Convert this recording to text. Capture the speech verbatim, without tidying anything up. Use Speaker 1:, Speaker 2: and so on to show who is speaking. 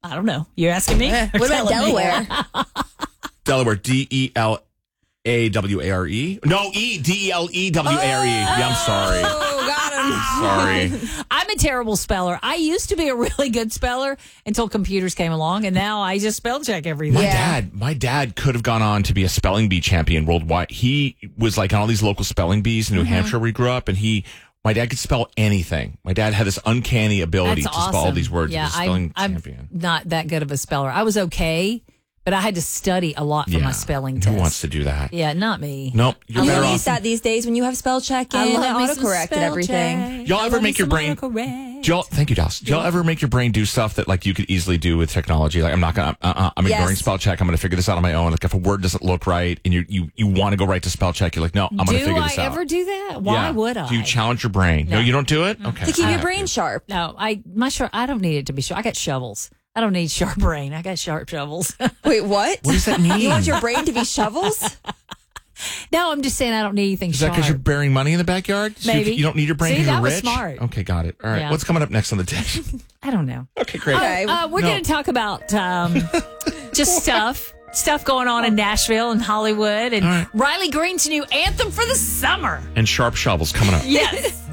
Speaker 1: I don't know. You're asking me?
Speaker 2: Eh,
Speaker 3: What about Delaware?
Speaker 2: Delaware, D E L A W A R E. No, E, D E L E W A R E. Yeah, I'm sorry.
Speaker 3: Oh, got him.
Speaker 2: Sorry.
Speaker 1: I'm a terrible speller. I used to be a really good speller until computers came along, and now I just spell check everything.
Speaker 2: My
Speaker 3: Yeah.
Speaker 2: dad, my dad could have gone on to be a spelling bee champion worldwide. He was like on all these local spelling bees in New
Speaker 1: Mm-hmm.
Speaker 2: Hampshire where he grew up, and he, my dad could spell anything. My dad had this uncanny ability
Speaker 1: That's
Speaker 2: to
Speaker 1: awesome.
Speaker 2: spell all these words.
Speaker 1: Yeah,
Speaker 2: He was a spelling
Speaker 1: I'm, I'm
Speaker 2: champion.
Speaker 1: not that good of a speller. I was okay, but I had to study a lot for my spelling
Speaker 2: Who
Speaker 1: test.
Speaker 2: wants to do that?
Speaker 1: Yeah, not me.
Speaker 2: Nope. You're
Speaker 3: You
Speaker 2: better
Speaker 3: don't
Speaker 2: off.
Speaker 3: use that these days when you have spell check
Speaker 1: I
Speaker 3: in
Speaker 1: love
Speaker 3: and
Speaker 1: me some
Speaker 3: autocorrect and
Speaker 1: spell
Speaker 3: everything.
Speaker 1: check.
Speaker 2: Y'all
Speaker 1: I
Speaker 2: ever
Speaker 1: love
Speaker 2: make
Speaker 1: me
Speaker 2: your
Speaker 1: some
Speaker 2: brain-
Speaker 1: autocorrect.
Speaker 2: Do y'all, thank you, Dallas. Do y'all ever make your brain do stuff that like you could easily do with technology? Like I'm not gonna, uh, uh, I'm
Speaker 3: Yes.
Speaker 2: ignoring spell check. I'm gonna figure this out on my own. Like if a word doesn't look right and you you you want to go right to spell check, you're like, no, I'm gonna
Speaker 1: Do
Speaker 2: figure
Speaker 1: I
Speaker 2: this out.
Speaker 1: ever do that? Why
Speaker 2: Yeah.
Speaker 1: would I?
Speaker 2: Do you challenge your brain? No,
Speaker 1: No.
Speaker 2: you don't do it. Okay.
Speaker 3: To keep
Speaker 2: I
Speaker 3: your
Speaker 2: have
Speaker 3: brain
Speaker 2: to.
Speaker 3: sharp.
Speaker 1: No, I my sharp. I don't need it to be sharp. I got shovels. I don't need sharp brain. I got sharp shovels.
Speaker 3: Wait, what?
Speaker 2: What does that mean?
Speaker 3: You want your brain to be shovels?
Speaker 1: No, I'm just saying I don't need anything
Speaker 2: Is that
Speaker 1: sharp.
Speaker 2: because you're burying money in the backyard? So you-
Speaker 1: Maybe.
Speaker 2: You, don't need your brain
Speaker 1: See,
Speaker 2: because you're
Speaker 1: that was
Speaker 2: rich?
Speaker 1: smart.
Speaker 2: Okay, got it. All right.
Speaker 1: Yeah.
Speaker 2: What's coming up next on the dish?
Speaker 1: I don't know.
Speaker 2: Okay, great.
Speaker 3: Okay.
Speaker 1: Uh, we're
Speaker 2: No.
Speaker 1: going to talk about um, just stuff. Stuff going on in Nashville and Hollywood and
Speaker 2: All right.
Speaker 1: Riley Green's new anthem for the summer.
Speaker 2: And sharp shovels coming up.
Speaker 1: Yes.